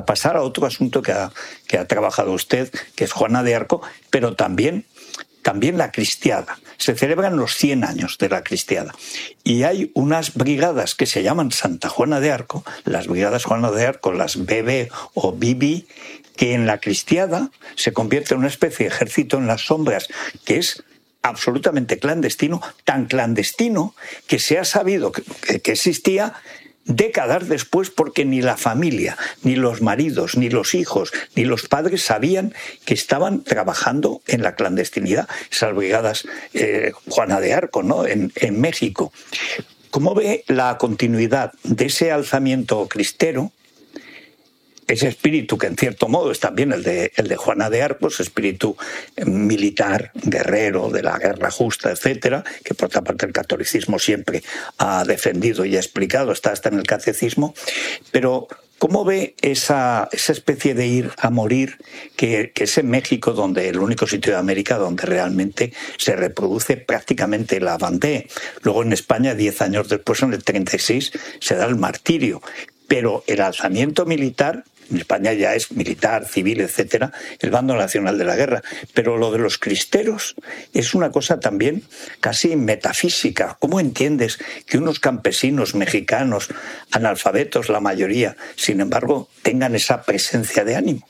pasar a otro asunto que ha trabajado usted, que es Juana de Arco, pero también la Cristiada. Se celebran los 100 años de la Cristiada. Y hay unas brigadas que se llaman Santa Juana de Arco, las brigadas Juana de Arco, las BB o BB, que en la Cristiada se convierte en una especie de ejército en las sombras, que es absolutamente clandestino, tan clandestino que se ha sabido que existía décadas después, porque ni la familia, ni los maridos, ni los hijos, ni los padres sabían que estaban trabajando en la clandestinidad, esas brigadas Juana de Arco, ¿no? en México. ¿Cómo ve la continuidad de ese alzamiento cristero? Ese espíritu que en cierto modo es también el de Juana de Arco, ese espíritu militar, guerrero, de la guerra justa, etcétera, que por otra parte el catolicismo siempre ha defendido y ha explicado, está hasta en el catecismo. Pero ¿cómo ve esa especie de ir a morir que es en México, donde el único sitio de América donde realmente se reproduce prácticamente la Vendée? Luego en España, 10 años después, en el 36, se da el martirio. Pero el alzamiento militar, en España ya es militar, civil, etcétera, el bando nacional de la guerra. Pero lo de los cristeros es una cosa también casi metafísica. ¿Cómo entiendes que unos campesinos mexicanos, analfabetos la mayoría, sin embargo, tengan esa presencia de ánimo?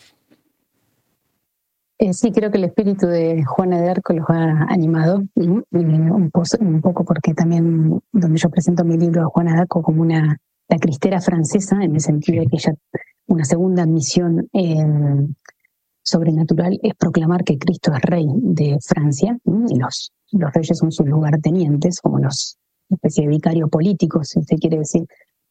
Sí, creo que el espíritu de Juana de Arco los ha animado, un poco porque también donde yo presento mi libro a Juana de Arco como la cristera francesa, en el sentido de que ella, una segunda misión sobrenatural es proclamar que Cristo es rey de Francia, y los reyes son sus lugartenientes, como los especie de vicario políticos, si usted quiere decir,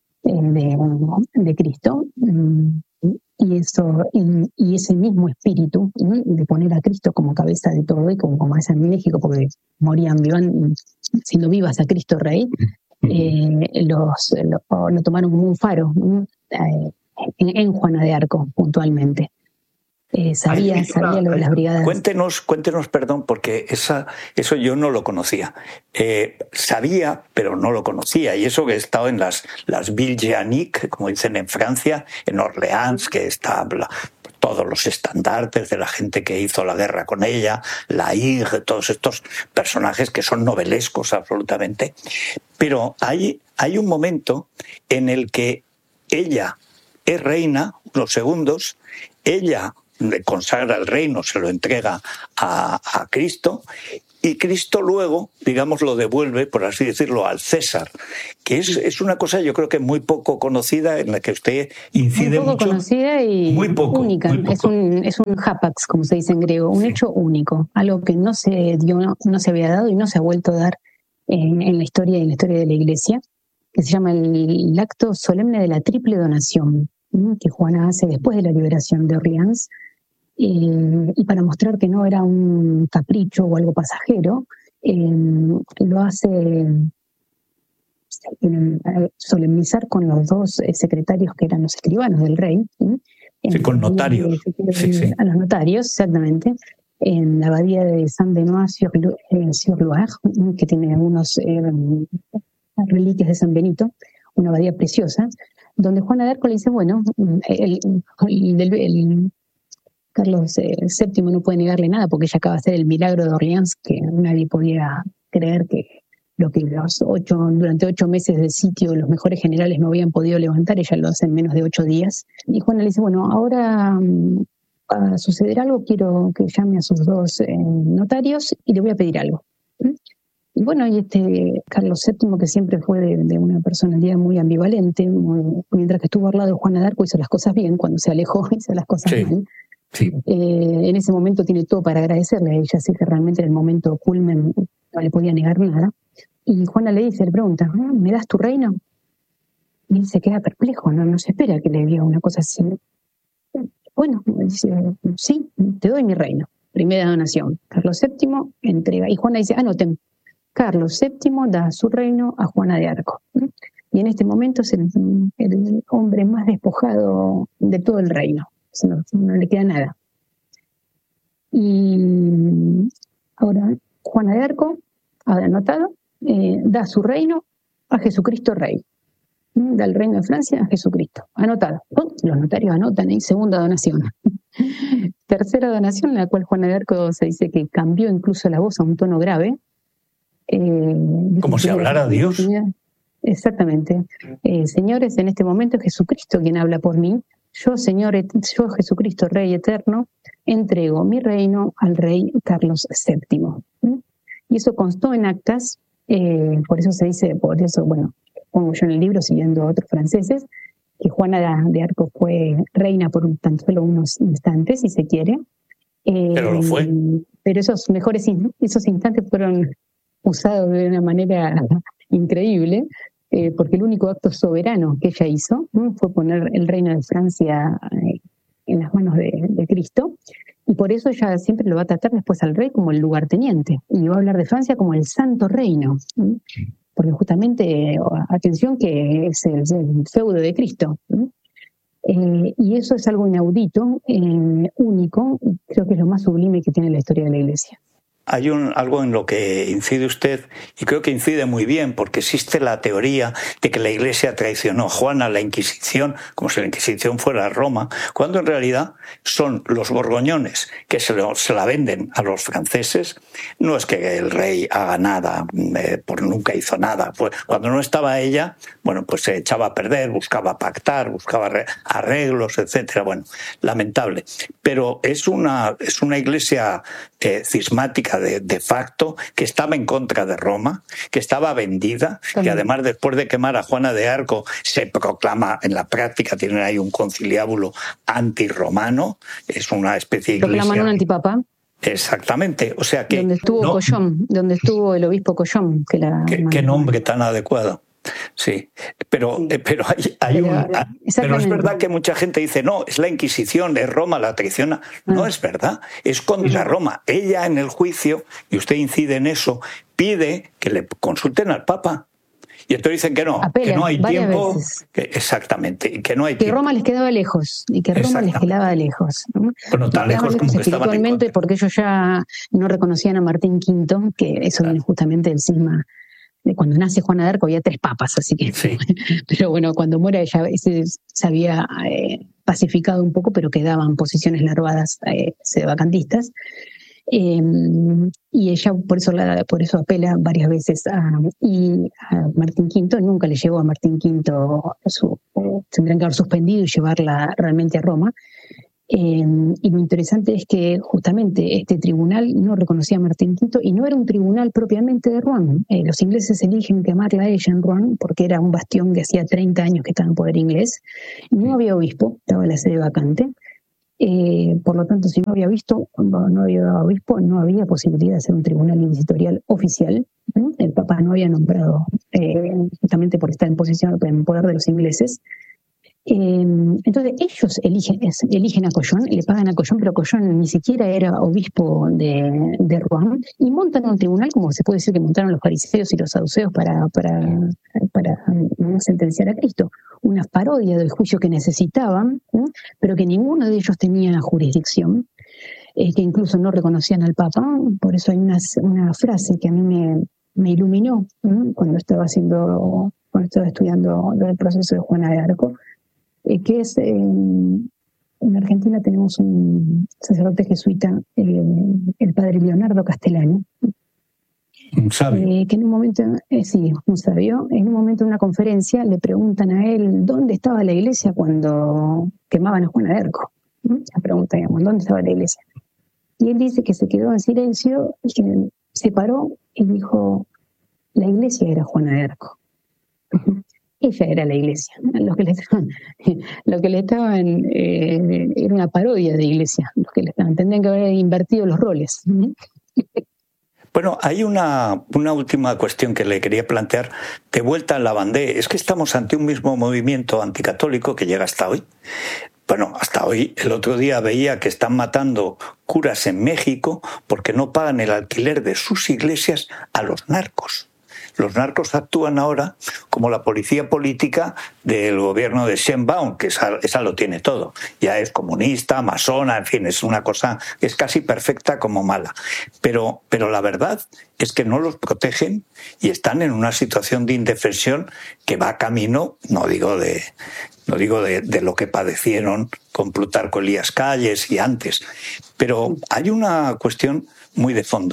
de Cristo. Y ese mismo espíritu de poner a Cristo como cabeza de todo, y como es en México, porque morían siendo vivas a Cristo Rey, lo tomaron como un faro en Juana de Arco, puntualmente. Sabía lo de las brigadas. Cuéntenos, perdón, porque eso yo no lo conocía. Sabía, pero no lo conocía. Y eso que he estado en las Villes Jeanniques, como dicen en Francia, en Orleans, que está todos los estandartes de la gente que hizo la guerra con ella, la Hire, todos estos personajes que son novelescos absolutamente. Pero hay un momento en el que ella es reina, unos segundos, ella le consagra el reino, se lo entrega a Cristo, y Cristo luego, digamos, lo devuelve, por así decirlo, al César, que es una cosa yo creo que muy poco conocida, en la que usted incide mucho. Muy poco conocida y muy poco, única. Muy poco. Es un hapax, como se dice en griego, un hecho único, algo que no se dio, no se había dado y no se ha vuelto a dar en la historia de la Iglesia, que se llama el acto solemne de la triple donación, que Juana hace después de la liberación de Orleans, y para mostrar que no era un capricho o algo pasajero, lo hace solemnizar con los dos secretarios que eran los escribanos del rey. Sí, con notarios. Sí. A los notarios, exactamente, en la abadía de Saint-Benoît-sur-Loire, que tiene algunos reliquias de San Benito, una abadía preciosa, donde Juana de Arco le dice, bueno, Carlos VII no puede negarle nada porque ella acaba de hacer el milagro de Orleans, que nadie podía creer que lo que durante 8 meses de sitio los mejores generales no habían podido levantar, ella lo hace en menos de 8 días. Y Juana le dice, bueno, ahora va a suceder algo, quiero que llame a sus dos notarios y le voy a pedir algo. Y bueno, y Carlos VII, que siempre fue de una personalidad muy ambivalente, mientras que estuvo al lado de Juana de Arco, hizo las cosas bien, cuando se alejó hizo las cosas mal. Sí. En ese momento tiene todo para agradecerle a ella, así que realmente en el momento culmen no le podía negar nada. Y Juana le pregunta, ¿me das tu reino? Y él se queda perplejo, no se espera que le diga una cosa así. Bueno, dice, sí, te doy mi reino. Primera donación. Carlos VII entrega. Y Juana dice, anoten, Carlos VII da su reino a Juana de Arco. Y en este momento es el hombre más despojado de todo el reino. No le queda nada. Y ahora Juana de Arco, ha anotado, da su reino a Jesucristo Rey. del Reino de Francia a Jesucristo. Anotado. Los notarios anotan ahí, segunda donación. Tercera donación, en la cual Juana de Arco se dice que cambió incluso la voz a un tono grave. Como si hablara Dios. Exactamente. Señores, en este momento es Jesucristo quien habla por mí. Yo, yo, Jesucristo, Rey eterno, entrego mi reino al rey Carlos VII. Y eso constó en actas, por eso se dice, por eso, bueno, pongo yo en el libro, siguiendo a otros franceses, que Juana de Arco fue reina por tan solo unos instantes, si se quiere. Pero lo fue. Pero esos instantes fueron usados de una manera increíble, porque el único acto soberano que ella hizo fue poner el reino de Francia en las manos de Cristo, y por eso ella siempre lo va a tratar después al rey como el lugarteniente, y va a hablar de Francia como el Santo Reino, porque justamente, atención, que es el feudo de Cristo. Y eso es algo inaudito, único, creo que es lo más sublime que tiene la historia de la Iglesia. Hay algo en lo que incide usted, y creo que incide muy bien, porque existe la teoría de que la Iglesia traicionó a Juana a la Inquisición, como si la Inquisición fuera Roma, cuando en realidad son los borgoñones que se la venden a los franceses. No es que el rey haga nada, nunca hizo nada. Pues cuando no estaba ella, bueno, pues se echaba a perder, buscaba pactar, buscaba arreglos, etcétera. Bueno, lamentable. Pero es una Iglesia cismática de facto, que estaba en contra de Roma, que estaba vendida, que además, después de quemar a Juana de Arco, se proclama, en la práctica tienen ahí un conciliábulo antirromano, es una especie de iglesia... Proclaman un antipapa. Exactamente, o sea que... Donde estuvo Collón, donde estuvo el obispo Collón. Qué nombre tan adecuado. Sí, pero es verdad que mucha gente dice, no, es la Inquisición, es Roma, la traiciona. No es verdad, es contra Roma. Ella en el juicio, y usted incide en eso, pide que le consulten al Papa. Y entonces dicen que no hay tiempo. Exactamente, y que no hay tiempo. Que Roma les quedaba lejos, y que Roma les quedaba lejos. Bueno, tan lejos como que estaban en contra. Porque ellos ya no reconocían a Martín V, que eso viene justamente del cisma. De cuando nace Juana de Arco había 3 papas, así que... Sí. Pero bueno, cuando muere ella se había pacificado un poco, pero quedaban posiciones larvadas sedevacantistas. Y ella por eso apela varias veces a Martín V. Nunca le llevó a Martín V, tendrían que haber suspendido y llevarla realmente a Roma. Y lo interesante es que justamente este tribunal no reconocía a Martín V y no era un tribunal propiamente de Rouen. Los ingleses eligen quemarla a ella en Rouen porque era un bastión que hacía 30 años que estaba en poder inglés. No había obispo, estaba la sede vacante. Por lo tanto, si no había obispo, no había posibilidad de hacer un tribunal inquisitorial oficial. El Papa no había nombrado, justamente porque está en poder de los ingleses. Entonces ellos eligen a Collón, le pagan a Collón, pero Collón ni siquiera era obispo de Rouen, y montan un tribunal, como se puede decir que montaron los fariseos y los saduceos para sentenciar a Cristo. Una parodia del juicio que necesitaban, pero que ninguno de ellos tenía jurisdicción, que incluso no reconocían al Papa. Por eso hay una frase que a mí me iluminó cuando estaba estudiando el proceso de Juana de Arco, que es, en Argentina tenemos un sacerdote jesuita, el padre Leonardo Castellani, un sabio. Que en un momento, un sabio, en un momento en una conferencia le preguntan a él dónde estaba la iglesia cuando quemaban a Juana de Arco. La pregunta, digamos, ¿dónde estaba la iglesia? Y él dice que se quedó en silencio y que se paró y dijo, la iglesia era Juana de Arco. Ella era la iglesia. Lo que le estaban era una parodia de iglesia. Los que le estaban, tendrían que haber invertido los roles. Bueno, hay una última cuestión que le quería plantear de vuelta a Lavandé. Es que estamos ante un mismo movimiento anticatólico que llega hasta hoy. Bueno, hasta hoy. El otro día veía que están matando curas en México porque no pagan el alquiler de sus iglesias a los narcos. los narcos actúan ahora como la policía política del gobierno de Sheinbaum, que esa lo tiene todo. Ya es comunista, masona, en fin, es una cosa que es casi perfecta como mala. Pero la verdad es que no los protegen y están en una situación de indefensión que va camino, no digo de lo que padecieron con Plutarco Elías Calles y antes, pero hay una cuestión muy de fondo.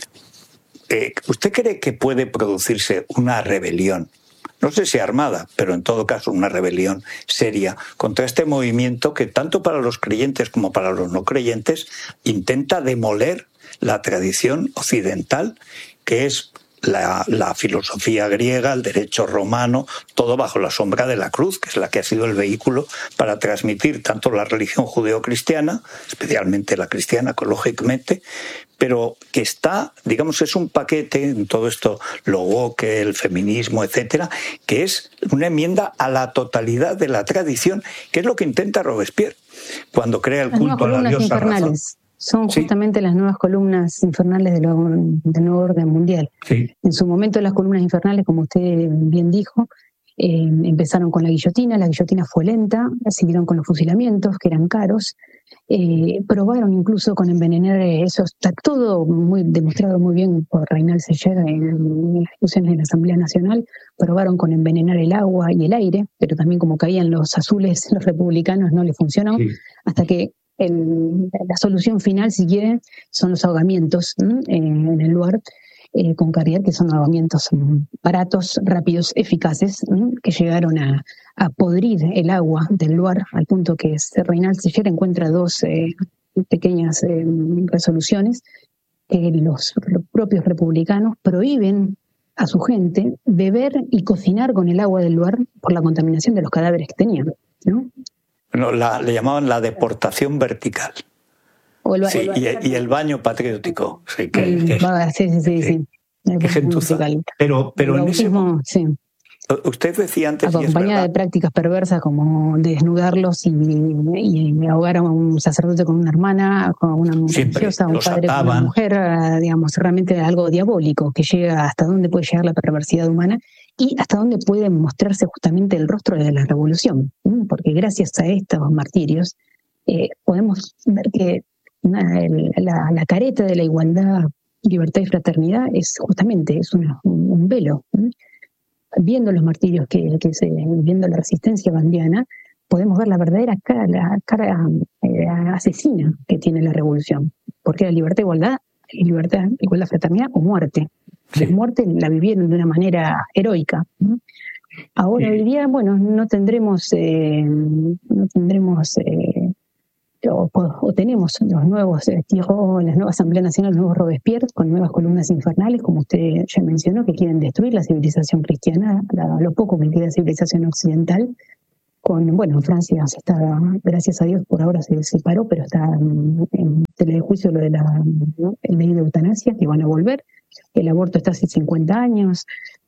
¿Usted cree que puede producirse una rebelión? No sé si armada, pero en todo caso una rebelión seria contra este movimiento que tanto para los creyentes como para los no creyentes intenta demoler la tradición occidental, que es la filosofía griega, el derecho romano, todo bajo la sombra de la cruz, que es la que ha sido el vehículo para transmitir tanto la religión judeocristiana, especialmente la cristiana, lógicamente, pero que está, digamos, es un paquete en todo esto, lo woke, el feminismo, etcétera, que es una enmienda a la totalidad de la tradición, que es lo que intenta Robespierre cuando crea el culto a la diosa razón. Son justamente las nuevas columnas infernales del nuevo orden mundial. Sí. En su momento las columnas infernales, como usted bien dijo, empezaron con la guillotina fue lenta, siguieron con los fusilamientos, que eran caros, probaron incluso con envenenar, eso está todo demostrado muy bien por Reynal Seller en las discusiones de la Asamblea Nacional, probaron con envenenar el agua y el aire, pero también como caían los azules, los republicanos no les funcionó, sí. Hasta que la solución final, si quieren, son los ahogamientos en el lugar con Carrier, que son ahogamientos baratos, rápidos, eficaces, que llegaron a podrir el agua del lugar, al punto que Reynal Seller encuentra dos pequeñas resoluciones que los propios republicanos prohíben a su gente beber y cocinar con el agua del lugar por la contaminación de los cadáveres que tenían, ¿no? Bueno, le llamaban la deportación vertical. Y el baño patriótico. Sí. Qué gentuza. Pero en ese momento, sí. Usted decía antes... Acompañada de prácticas perversas como desnudarlos y ahogar a un sacerdote con una hermana, con una religiosa, un padre con una mujer, digamos, realmente algo diabólico que llega hasta dónde puede llegar la perversidad humana y hasta dónde puede mostrarse justamente el rostro de la revolución. Porque gracias a estos martirios podemos ver que la careta de la igualdad, libertad y fraternidad es justamente un velo. Viendo los martirios viendo la resistencia bandiana, podemos ver la verdadera cara asesina que tiene la revolución. Porque la libertad, igualdad, fraternidad o muerte. Sí. La muerte la vivieron de una manera heroica. Ahora hoy día, bueno, no tendremos o tenemos los nuevos la nueva Asamblea Nacional, los nuevos Robespierre, con nuevas columnas infernales, como usted ya mencionó, que quieren destruir la civilización cristiana, lo poco que queda de civilización occidental. En Francia se está, gracias a Dios, por ahora se separó, pero está en telejuicio lo de el ley de eutanasia, que van a volver. El aborto está hace 50 años,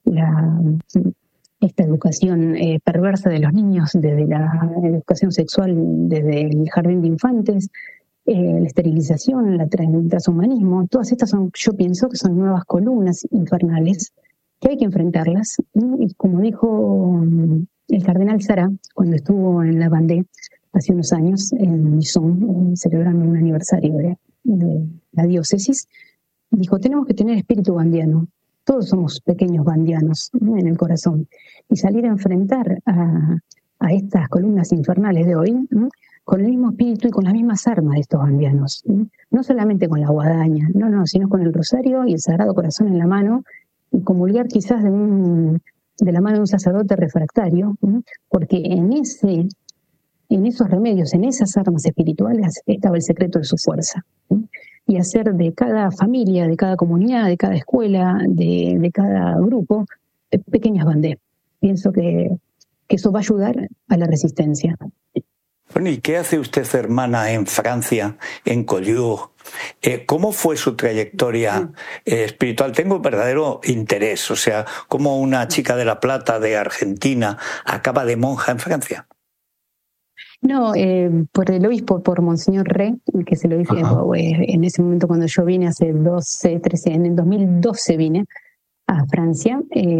esta educación perversa de los niños, desde la educación sexual, desde el jardín de infantes, la esterilización, el transhumanismo, todas estas yo pienso que son nuevas columnas infernales que hay que enfrentarlas. Y como dijo el cardenal Sara cuando estuvo en la Vendée hace unos años, en Mison, celebrando un aniversario de la diócesis, dijo, tenemos que tener espíritu bandiano. Todos somos pequeños bandianos en el corazón. Y salir a enfrentar a estas columnas infernales de hoy con el mismo espíritu y con las mismas armas de estos bandianos. No solamente con la guadaña, sino con el rosario y el Sagrado Corazón en la mano, y comulgar quizás de la mano de un sacerdote refractario, porque en esos remedios, en esas armas espirituales, estaba el secreto de su fuerza. Y hacer de cada familia, de cada comunidad, de cada escuela, de cada grupo, pequeñas banderas. Pienso que eso va a ayudar a la resistencia. Bueno, ¿y qué hace usted, hermana, en Francia, en Collioure? ¿Cómo fue su trayectoria espiritual? Tengo verdadero interés, o sea, ¿cómo una chica de La Plata, de Argentina, acaba de monja en Francia? No, por el obispo, por Monseñor Rey, que se lo dije en ese momento cuando yo vine hace 13, en el 2012 vine a Francia,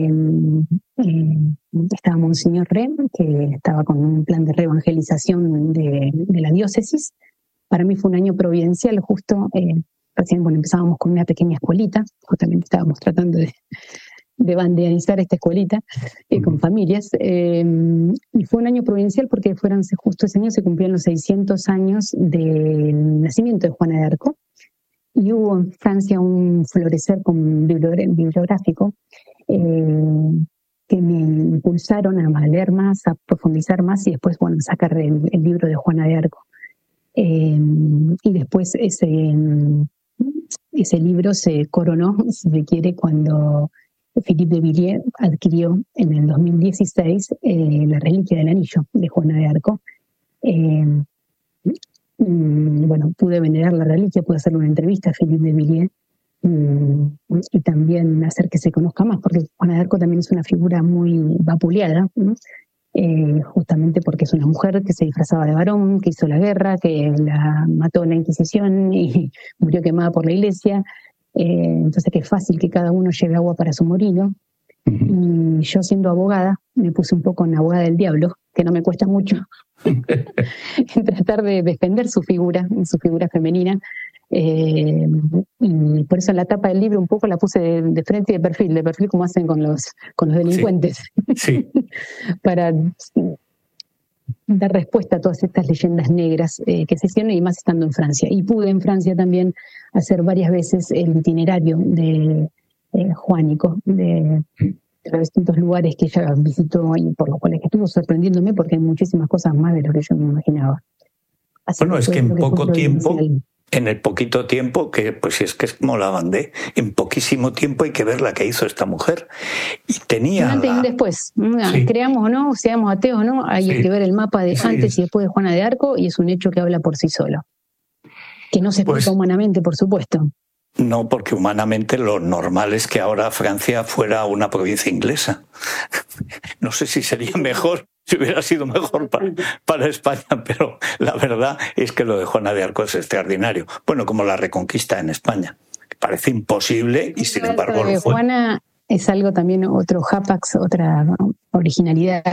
estaba Monseñor Re, que estaba con un plan de reevangelización de la diócesis. Para mí fue un año providencial, justo recién empezábamos con una pequeña escuelita, justamente estábamos tratando de banderizar esta escuelita con familias, y fue un año providencial porque justo ese año se cumplían los 600 años del nacimiento de Juana de Arco, y hubo en Francia un florecer bibliográfico que me impulsaron a leer más, a profundizar más y después, sacar el libro de Juana de Arco. Y después ese libro se coronó, si se quiere, cuando Philippe de Villiers adquirió en el 2016 la reliquia del anillo de Juana de Arco. Pude venerar la reliquia, pude hacerle una entrevista a Philippe de Villiers y también hacer que se conozca más, porque Juana de Arco también es una figura muy vapuleada, justamente porque es una mujer que se disfrazaba de varón, que hizo la guerra, que la mató la Inquisición y murió quemada por la iglesia. Entonces que es fácil que cada uno lleve agua para su molino. Y yo, siendo abogada, me puse un poco en abogada del diablo, que no me cuesta mucho, en tratar de defender su figura femenina. Y por eso en la tapa del libro un poco la puse de frente y de perfil como hacen con los delincuentes. Sí. Para dar respuesta a todas estas leyendas negras que se hicieron, y más estando en Francia. Y pude en Francia también hacer varias veces el itinerario de Juánico, de los distintos lugares que ella visitó y por los cuales estuvo sorprendiéndome, porque hay muchísimas cosas más de lo que yo me imaginaba. Bueno, es que en poco tiempo, en el poquito tiempo, que pues es que es como la Bandé, en poquísimo tiempo hay que ver la que hizo esta mujer. Y tenía antes y después, sí. Creamos o no, seamos ateos o no, hay que ver el mapa de antes y después de Juana de Arco, y es un hecho que habla por sí solo. Que no se explica humanamente, por supuesto. No, porque humanamente lo normal es que ahora Francia fuera una provincia inglesa. No sé si sería mejor, si hubiera sido mejor para España, pero la verdad es que lo de Juana de Arco es extraordinario. Bueno, como la Reconquista en España. Parece imposible y sin embargo lo fue. Juana es algo también, otro hapax, otra originalidad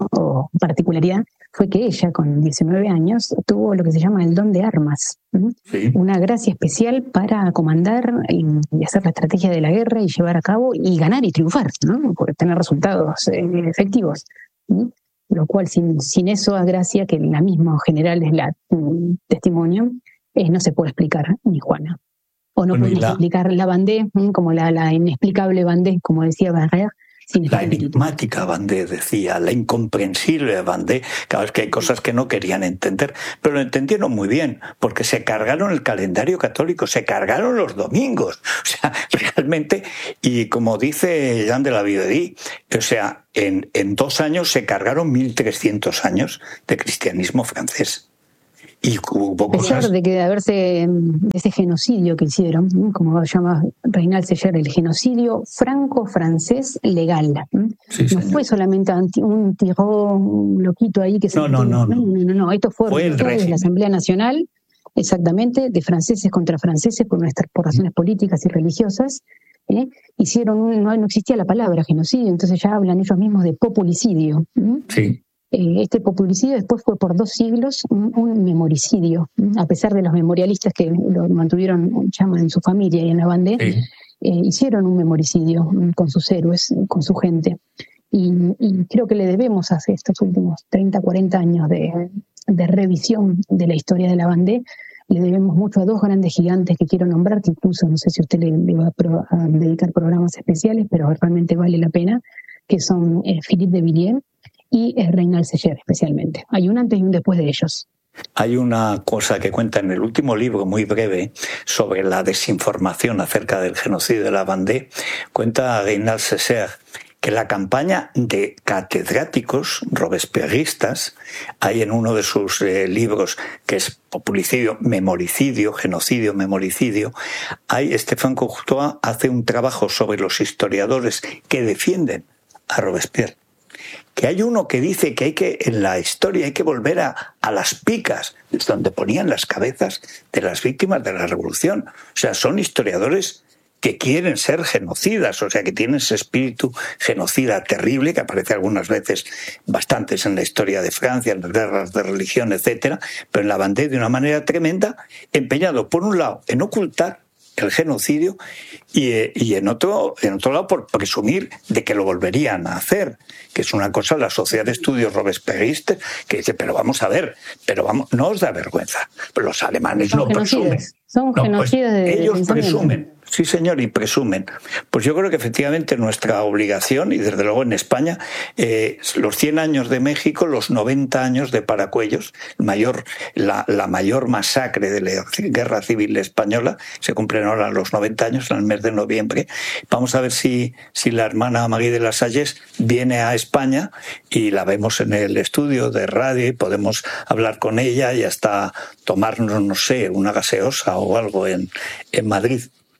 o particularidad, fue que ella con 19 años tuvo lo que se llama el don de armas, sí. Una gracia especial para comandar y hacer la estrategia de la guerra y llevar a cabo y ganar y triunfar, ¿no? Por tener resultados efectivos, ¿sí? Lo cual sin eso, a gracia, que la misma general es la testimonio, no se puede explicar ni Juana. O no pueden explicar la Bandé, como la inexplicable Bandé, como decía Barrère. La enigmática Bandé, decía, la incomprensible Bandé. Claro, es que hay cosas que no querían entender, pero lo entendieron muy bien, porque se cargaron el calendario católico, se cargaron los domingos. O sea, realmente, y como dice Jean de la Viguerie, o sea, en 2 años se cargaron 1300 años de cristianismo francés. Y hubo a pesar de ese genocidio que hicieron, como llama Reynal Seyer, el genocidio franco-francés legal. Sí, no fue solamente un tirón loquito ahí que se... No. Esto fue de la Asamblea Nacional, exactamente, de franceses contra franceses por razones políticas y religiosas. Hicieron no existía la palabra genocidio, entonces ya hablan ellos mismos de populicidio. Sí. Este populicidio después fue por 2 siglos un memoricidio, a pesar de los memorialistas que lo mantuvieron en su familia y en la Bandé, hicieron un memoricidio con sus héroes, con su gente. Y creo que le debemos hacer estos últimos 30, 40 años de revisión de la historia de la Bandé, le debemos mucho a 2 grandes gigantes que quiero nombrar, que incluso no sé si usted le va a dedicar programas especiales, pero realmente vale la pena, que son Philippe de Villiers y Reynal Seyer especialmente. Hay un antes y un después de ellos. Hay una cosa que cuenta en el último libro, muy breve, sobre la desinformación acerca del genocidio de la Vendée. Cuenta Reynal Seyer que la campaña de catedráticos robespierristas, hay en uno de sus libros que es populicidio, memoricidio, genocidio, memoricidio, Stéphane Courtois hace un trabajo sobre los historiadores que defienden a Robespierre. Que hay uno que dice que en la historia hay que volver a las picas, donde ponían las cabezas de las víctimas de la revolución. O sea, son historiadores que quieren ser genocidas, o sea, que tienen ese espíritu genocida terrible que aparece algunas veces, bastantes en la historia de Francia, en las guerras de religión, etcétera, pero en la Vendée de una manera tremenda, empeñado por un lado en ocultar el genocidio y en otro lado por presumir de que lo volverían a hacer, que es una cosa la Sociedad de Estudios Robespierristas que dice, pero vamos a ver, no os da vergüenza, pero los alemanes no presumen. Son genocidas de ellos presumen, sí señor, y presumen. Pues yo creo que efectivamente nuestra obligación, y desde luego en España, los 100 años de México, los 90 años de Paracuellos, la mayor masacre de la Guerra Civil Española, se cumplen ahora los 90 años en el mes de noviembre. Vamos a ver si la hermana Marie de las Salles viene a España y la vemos en el estudio de radio y podemos hablar con ella y hasta tomarnos, no sé, una gaseosa o algo en Madrid.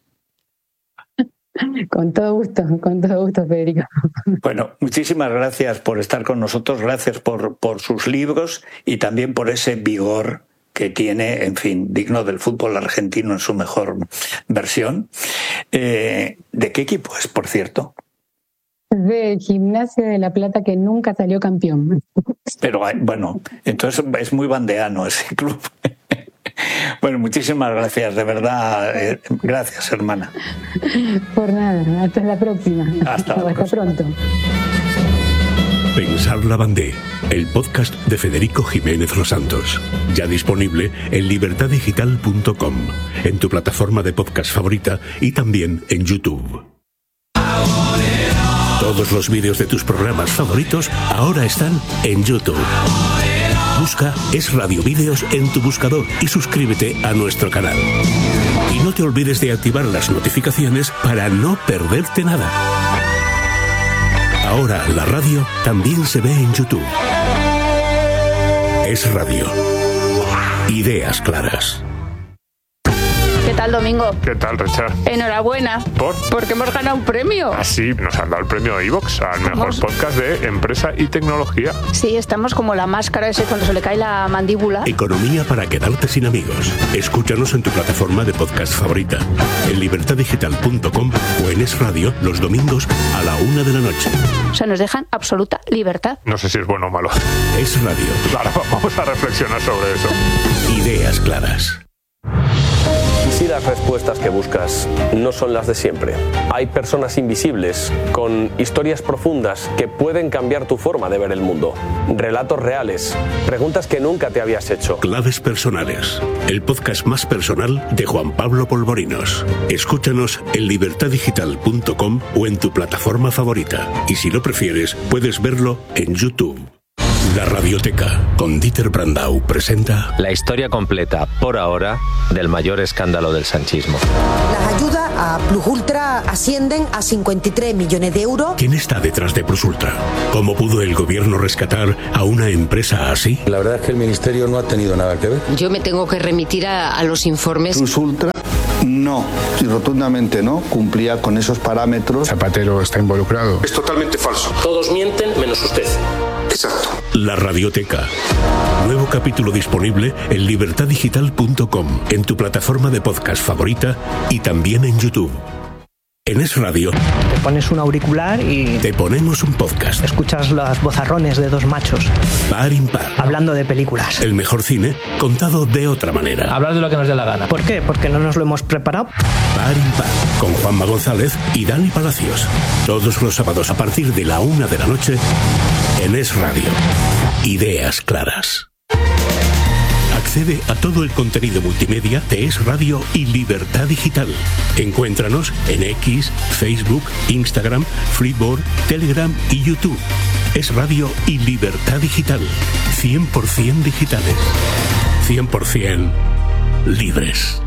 Con todo gusto, Federico. Bueno, muchísimas gracias por estar con nosotros, gracias por sus libros y también por ese vigor que tiene, en fin, digno del fútbol argentino en su mejor versión. ¿De qué equipo es, por cierto? De Gimnasia de La Plata, que nunca salió campeón. Pero bueno, entonces es muy bandeano ese club. Bueno, muchísimas gracias, de verdad. Gracias, hermana. Por nada, hasta la próxima. Hasta pronto. Pensar la Vendée, el podcast de Federico Jiménez Los Santos. Ya disponible en libertaddigital.com, en tu plataforma de podcast favorita y también en YouTube. Todos los vídeos de tus programas favoritos ahora están en YouTube. Busca Es Radio Vídeos en tu buscador y suscríbete a nuestro canal. Y no te olvides de activar las notificaciones para no perderte nada. Ahora la radio también se ve en YouTube. Es Radio. Ideas claras. ¿Qué tal, Domingo? ¿Qué tal, Richard? Enhorabuena. ¿Por? Porque hemos ganado un premio. Ah, sí, nos han dado el premio iVoox al mejor podcast de empresa y tecnología. Sí, estamos como la máscara ese cuando se le cae la mandíbula. Economía para quedarte sin amigos. Escúchanos en tu plataforma de podcast favorita, en libertaddigital.com o en Es Radio los domingos a la 1 de la noche. O sea, nos dejan absoluta libertad. No sé si es bueno o malo. Es Radio. Ahora vamos a reflexionar sobre eso. Ideas claras. ¿Y si las respuestas que buscas no son las de siempre? Hay personas invisibles con historias profundas que pueden cambiar tu forma de ver el mundo. Relatos reales, preguntas que nunca te habías hecho. Claves personales, el podcast más personal de Juan Pablo Polvorinos. Escúchanos en libertaddigital.com o en tu plataforma favorita. Y si lo prefieres, puedes verlo en YouTube. La Radioteca, con Dieter Brandau, presenta la historia completa, por ahora, del mayor escándalo del sanchismo. Las ayudas a Plus Ultra ascienden a 53 millones de euros. ¿Quién está detrás de Plus Ultra? ¿Cómo pudo el gobierno rescatar a una empresa así? La verdad es que el ministerio no ha tenido nada que ver. Yo me tengo que remitir a los informes. Plus Ultra no, y rotundamente no, cumplía con esos parámetros. Zapatero está involucrado. Es totalmente falso. Todos mienten menos usted. Exacto. La Radioteca. Nuevo capítulo disponible en libertaddigital.com, en tu plataforma de podcast favorita y también en YouTube. En Es Radio te pones un auricular y te ponemos un podcast. Escuchas los vozarrones de dos machos par impar, hablando de películas. El mejor cine contado de otra manera. Hablar de lo que nos dé la gana. ¿Por qué? Porque no nos lo hemos preparado. Par impar, con Juanma González y Dani Palacios. Todos los sábados a partir de la 1 de la noche en Es Radio. Ideas claras. Accede a todo el contenido multimedia de Es Radio y Libertad Digital. Encuéntranos en X, Facebook, Instagram, Flipboard, Telegram y YouTube. Es Radio y Libertad Digital. 100% digitales. 100% libres.